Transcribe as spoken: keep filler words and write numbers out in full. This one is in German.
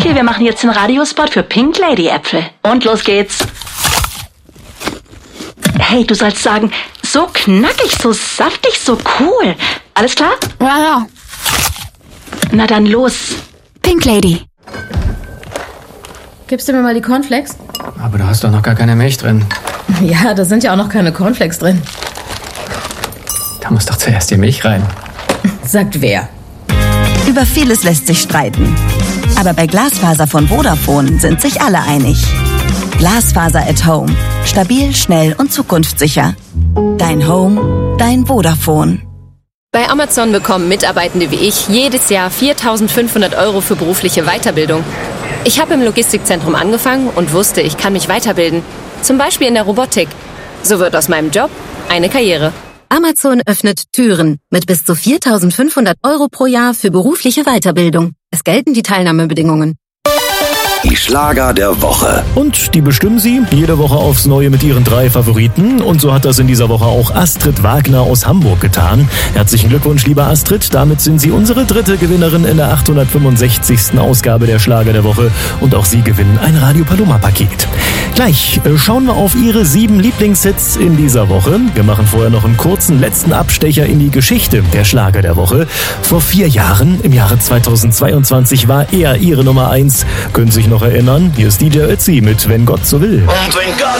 Okay, wir machen jetzt den Radiospot für Pink Lady Äpfel. Und los geht's. Hey, du sollst sagen, so knackig, so saftig, so cool. Alles klar? Ja, ja. Na dann los. Pink Lady. Gibst du mir mal die Cornflakes? Aber du hast doch noch gar keine Milch drin. Ja, da sind ja auch noch keine Cornflakes drin. Da muss doch zuerst die Milch rein. Sagt wer? Über vieles lässt sich streiten. Aber bei Glasfaser von Vodafone sind sich alle einig. Glasfaser at Home. Stabil, schnell und zukunftssicher. Dein Home, dein Vodafone. Bei Amazon bekommen Mitarbeitende wie ich jedes Jahr viertausendfünfhundert Euro für berufliche Weiterbildung. Ich habe im Logistikzentrum angefangen und wusste, ich kann mich weiterbilden. Zum Beispiel in der Robotik. So wird aus meinem Job eine Karriere. Amazon öffnet Türen mit bis zu viertausendfünfhundert Euro pro Jahr für berufliche Weiterbildung. Es gelten die Teilnahmebedingungen. Die Schlager der Woche. Und die bestimmen Sie jede Woche aufs Neue mit Ihren drei Favoriten. Und so hat das in dieser Woche auch Astrid Wagner aus Hamburg getan. Herzlichen Glückwunsch, liebe Astrid. Damit sind Sie unsere dritte Gewinnerin in der achthundertfünfundsechzigsten Ausgabe der Schlager der Woche. Und auch Sie gewinnen ein Radio Paloma-Paket. Gleich schauen wir auf Ihre sieben Lieblingshits in dieser Woche. Wir machen vorher noch einen kurzen letzten Abstecher in die Geschichte der Schlager der Woche. Vor vier Jahren, im Jahre zweitausendzweiundzwanzig, war er Ihre Nummer eins. Können Sie sich noch erinnern? Hier ist D J Ötzi mit Wenn Gott so will. Und wenn Gott